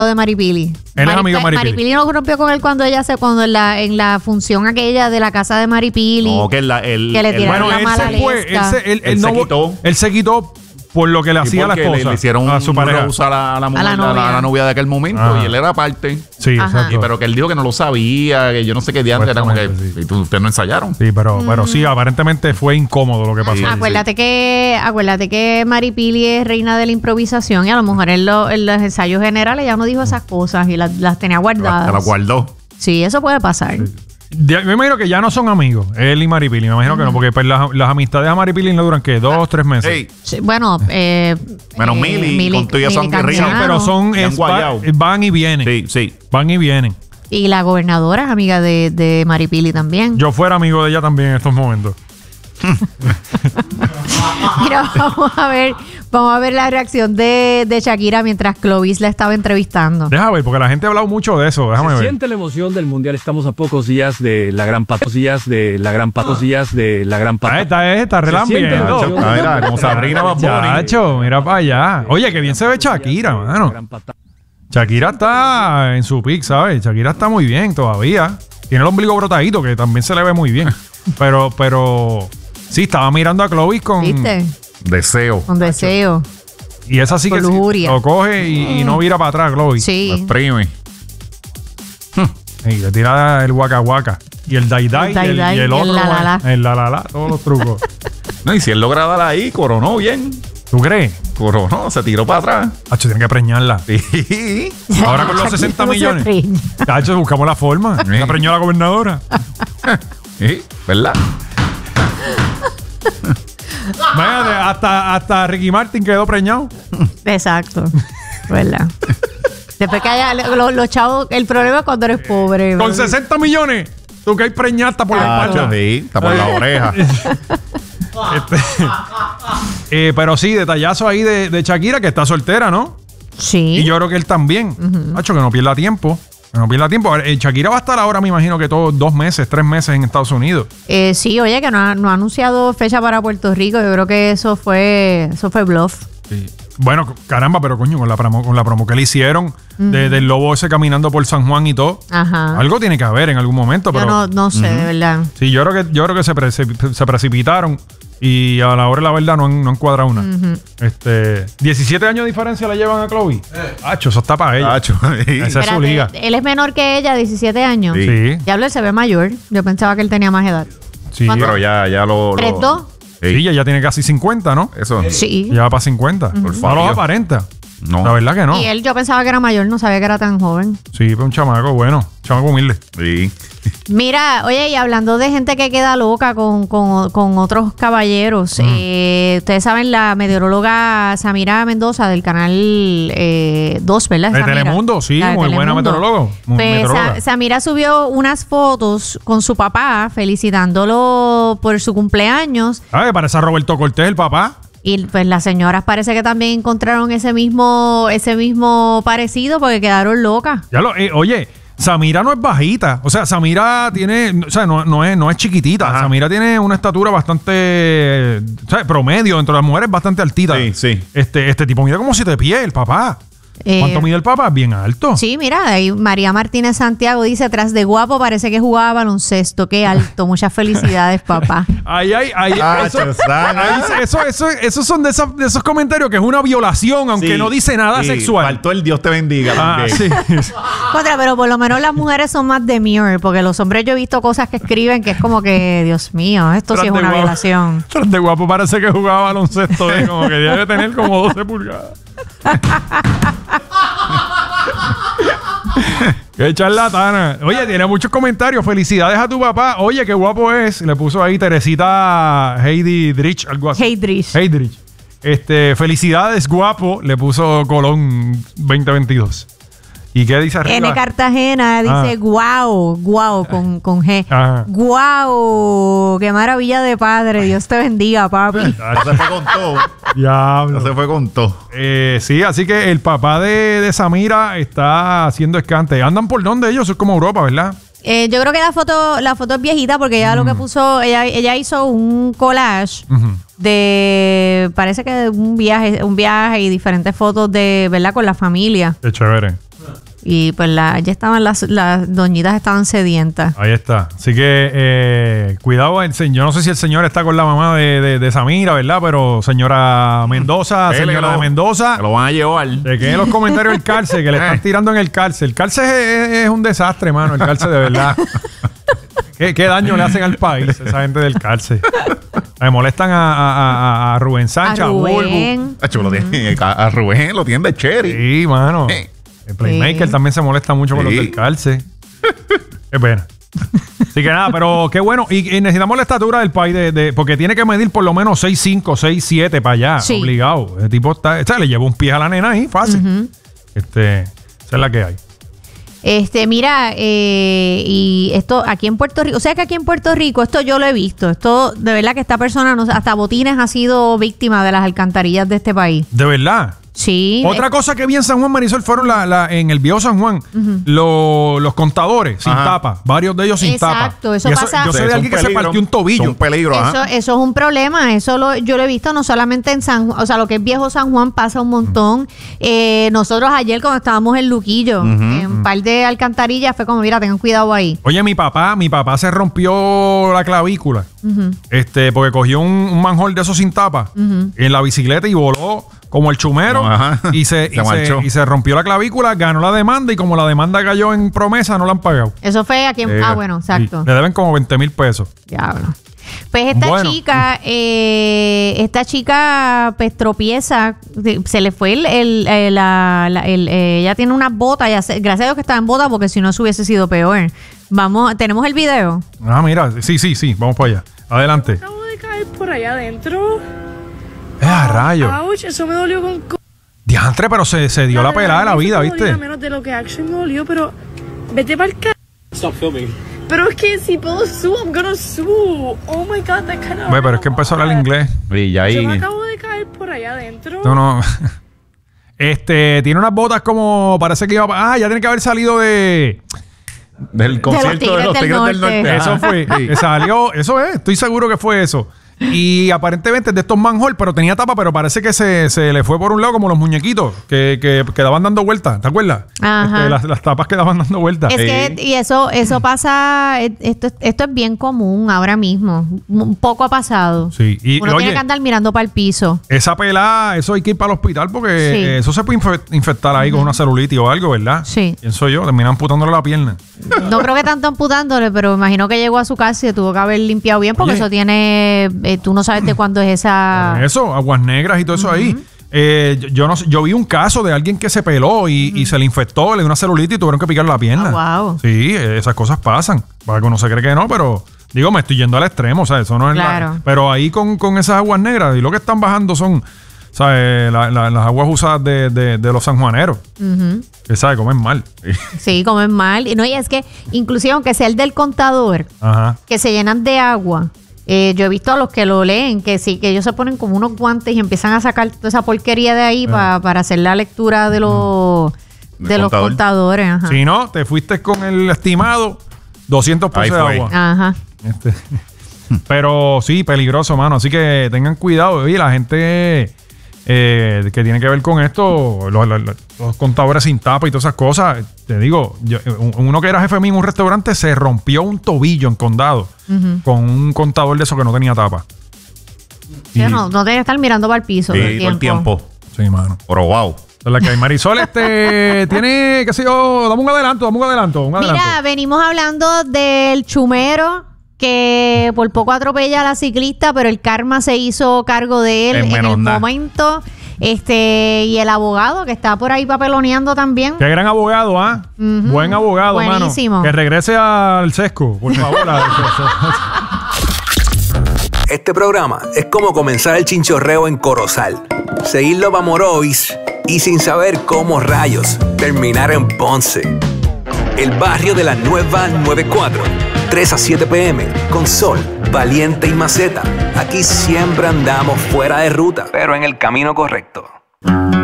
de Maripili. Él es amigo de Maripili. Maripili no rompió con él cuando en la función aquella de la casa de Maripili. No, que le tiraron la mala lesca. Él se quitó por lo que le hacía a la esposa. Le hicieron a su pareja. A la novia de aquel momento. Y él era parte. Sí, exacto. Pero que él dijo que no lo sabía, que yo no sé qué día antes era como que sí. Ustedes no ensayaron. Sí, pero sí, aparentemente fue incómodo lo que pasó. Acuérdate que Maripili es reina de la improvisación y a lo mejor en los ensayos generales ya no dijo esas cosas y las tenía guardadas. Las guardó. Sí, eso puede pasar. Sí. Me imagino que ya no son amigos, él y Maripili. Me imagino que no, porque pues, las amistades a Maripili no duran, ¿qué? 2 o 3 meses. Hey. Sí, bueno, menos Mili, con tuya son guerrillas. Sí, pero van y vienen. Sí. Van y vienen. Y la gobernadora es amiga de Maripili también. Yo fuera amigo de ella también en estos momentos. Mira, vamos a ver la reacción de Shakira mientras Clovis la estaba entrevistando. Déjame ver, porque la gente ha hablado mucho de eso. Déjame ver. Siente la emoción del mundial. Estamos a pocos días de la gran Está relambiendo. Mira, como Sabrina va Chacho, mira para allá. Oye, que bien se ve Shakira, mano. Shakira está en su pick, ¿sabes? Shakira está muy bien todavía. Tiene el ombligo brotadito, que también se le ve muy bien. Pero sí, estaba mirando a Clovis con... ¿Viste? Deseo. Con deseo. Y esa sí que lo coge y no vira para atrás, Clovis. Sí. Lo exprime. Y le tira el waka waka. Y el dai dai y el otro. El la la, todos los trucos. No, y si él logra dar ahí, coronó bien. ¿Tú crees? Coronó, se tiró para atrás. Hacho, tiene que preñarla. Sí. Ahora con los 60 millones. Hacho, buscamos la forma. La preñó la gobernadora. Sí, ¿verdad? Hasta Ricky Martin quedó preñado. Exacto. ¿Verdad? Después que haya los chavos, el problema es cuando eres pobre. Con 60 millones. Tú que hay preñada hasta por la espalda. Sí, está por la oreja. Pero sí, detallazo ahí de Shakira, que está soltera, ¿no? Sí. Y yo creo que él también. Hacho, que no pierda tiempo. Shakira va a estar ahora, me imagino que todos 2 meses, 3 meses en Estados Unidos. Sí, oye, que no ha anunciado fecha para Puerto Rico. Yo creo que eso fue bluff. Sí. Bueno, caramba, pero coño, con la promo que le hicieron del lobo ese caminando por San Juan y todo. Ajá. Algo tiene que haber en algún momento. Pero yo no sé, de verdad. Sí, yo creo que se precipitaron y a la hora de la verdad no han cuadrado una. 17 años de diferencia le llevan a Chloe. Hacho, eso está para ella. Esa es su liga. Él es menor que ella, 17 años. Sí. Diablo, él se ve mayor. Yo pensaba que él tenía más edad. Sí, pero ya lo... ¿3-2? Sí, ya tiene casi 50, ¿no? Eso. Sí. Ya va para 50. No los aparenta. No. La verdad que no. Y él, yo pensaba que era mayor, no sabía que era tan joven. Sí, pero un chamaco bueno. Chamaco humilde. Sí. Mira, oye, y hablando de gente que queda loca con otros caballeros, ustedes saben, la meteoróloga Samira Mendoza del canal 2, ¿verdad? De Telemundo, sí, muy buena meteoróloga. Samira subió unas fotos con su papá felicitándolo por su cumpleaños. Ah, parece a Roberto Cortés, el papá. Y pues las señoras parece que también encontraron ese mismo parecido porque quedaron locas. Oye, Samira no es bajita. O sea, Samira tiene... O sea, no es chiquitita. Ajá. Samira tiene una estatura bastante... O sea, promedio entre las mujeres, bastante altita. Sí. Este tipo mide como 7 pies, el papá. ¿Cuánto mide el papá? Bien alto. Sí, mira, ahí María Martínez Santiago dice, tras de guapo parece que jugaba baloncesto. Qué alto. Muchas felicidades, papá. Esos son de esos comentarios que es una violación, aunque no dice nada sexual. Faltó el Dios te bendiga. Sí. Pero por lo menos las mujeres son más demure, porque los hombres yo he visto cosas que escriben que es como que, Dios mío, esto sí es una violación. Tras de guapo parece que jugaba baloncesto, como que debe tener como 12 pulgadas. Qué charlatana. Oye, tiene muchos comentarios. Felicidades a tu papá. Oye, qué guapo es. Le puso ahí Teresita Heidi Drich, algo así. Heydrich. Felicidades, guapo. Le puso Colón 2022. ¿Y qué dice arriba? N Cartagena dice guau con G. Ajá. Guau, qué maravilla de padre. Dios te bendiga, papi. Se fue con todo. Diablo. Se fue con todo. Sí, así que el papá de Samira está haciendo escante. ¿Andan por dónde ellos? Es como Europa, ¿verdad? Yo creo que la foto es viejita porque ella lo que puso, ella hizo un collage de, parece que un viaje y diferentes fotos de, ¿verdad? Con la familia. Qué chévere. Y pues ya estaban las doñitas estaban sedientas. Ahí está. Así que cuidado, yo no sé si el señor está con la mamá de Samira, ¿verdad? Pero señora Mendoza, señora de Mendoza, se lo van a llevar. De que en los comentarios del cárcel, que le están tirando en el cárcel. El cárcel es un desastre, mano. El cárcel de verdad. ¿Qué daño le hacen al país esa gente del cárcel? Me molestan a Rubén Sánchez, a Rubén. A Rubén lo tienen de cherry. Sí, mano. El Playmaker también se molesta mucho con los del cárcel. Qué pena. Así que nada, pero qué bueno. Y necesitamos la estatura del país porque tiene que medir por lo menos 6'5", 6'7" para allá. Sí. Obligado. El tipo le lleva un pie a la nena ahí, fácil. Esa es la que hay. Mira, y esto aquí en Puerto Rico, o sea que aquí en Puerto Rico, esto yo lo he visto, esto de verdad que esta persona, hasta Botines ha sido víctima de las alcantarillas de este país. ¿De verdad? Sí. Otra cosa que vi en San Juan, Marisol, fueron en el viejo San Juan, los contadores sin tapa. Varios de ellos sin tapa. Exacto, eso pasa. Yo sé de alguien que se partió un tobillo. Un peligro, eso es un problema. Yo lo he visto no solamente en San Juan, o sea, lo que es viejo San Juan pasa un montón. Nosotros ayer cuando estábamos en Luquillo, en un par de alcantarillas, fue como, mira, tengan cuidado ahí. Oye, mi papá se rompió la clavícula. Porque cogió un manhole de esos sin tapa en la bicicleta y voló como el chumero y se rompió la clavícula, ganó la demanda y como la demanda cayó en promesa, no la han pagado. Eso fue aquí bueno, exacto. Le deben como 20,000 pesos. Diablo. Pues esta chica pues tropieza, se le fue ella tiene unas botas, gracias a Dios que estaba en botas porque si no se hubiese sido peor. ¿Tenemos el video? Mira, sí, vamos para allá. Adelante. Acabo de caer por allá adentro. Rayo. Ouch, eso me dolió con... Diantre, pero se dio la pelada de la vida, ¿viste? Menos de lo que actually me dolió, pero... Vete para el Stop filming. Pero es que si puedo sue, I'm gonna sue. Oh my God, that kind of... Pero es que empezó a hablar inglés. Y ya ahí... Yo me acabo de caer por allá adentro. No. Tiene unas botas como... Parece que iba... ya tiene que haber salido del concierto de los Tigres del Norte. Eso fue. Sí. Salió... Eso es. Estoy seguro que fue eso. Y aparentemente de estos manhole, pero tenía tapa, pero parece que se le fue por un lado como los muñequitos que quedaban dando vueltas, ¿te acuerdas? Las tapas quedaban dando vueltas. Es que, y eso pasa, esto es bien común ahora mismo. Un poco ha pasado. Sí. Y, uno tiene que andar mirando para el piso. Esa pelada, eso hay que ir para el hospital porque eso se puede infectar ahí con una celulitis o algo, ¿verdad? Sí. Pienso yo, terminan amputándole la pierna. No creo que tanto amputándole, pero imagino que llegó a su casa y se tuvo que haber limpiado bien porque eso tiene... tú no sabes de cuándo es esa... Eso, aguas negras y todo eso ahí. Yo no sé, yo vi un caso de alguien que se peló y se le infectó, le dio una celulitis y tuvieron que picarle la pierna. Wow. Sí, esas cosas pasan. Para que uno se cree que no, pero... Digo, me estoy yendo al extremo, o sea, eso no es pero ahí con esas aguas negras y lo que están bajando son... ¿Sabes? Las aguas usadas de los sanjuaneros. Que sabe, comen mal. Sí, comen mal. Y es que, inclusive aunque sea el del contador, que se llenan de agua, yo he visto a los que lo leen, que sí, que ellos se ponen como unos guantes y empiezan a sacar toda esa porquería de ahí para hacer la lectura de los contadores. Si no, te fuiste con el estimado 200 pesos de agua. Pero sí, peligroso, mano. Así que tengan cuidado. Oye, la gente... que tiene que ver con esto, los contadores sin tapa y todas esas cosas. Te digo, uno que era jefe mío en un restaurante se rompió un tobillo en Condado con un contador de eso que no tenía tapa. Sí, no tiene que estar mirando para el piso todo el tiempo. Sí, mano. Pero wow. La que hay Marisol tiene, qué sé yo, dame un adelanto. Mira, venimos hablando del chumero que por poco atropella a la ciclista, pero el karma se hizo cargo de él en el momento. Y el abogado que está por ahí papeloneando también. Qué gran abogado, ¿ah? Buen abogado, buenísimo, mano. Que regrese al sesco, por favor. Este programa es como comenzar el chinchorreo en Corozal, seguirlo para Morovis y sin saber cómo rayos terminar en Ponce. El barrio de la nueva 94. 3 a 7 p.m. con Sol, Valiente y Maceta. Aquí siempre andamos fuera de ruta, pero en el camino correcto.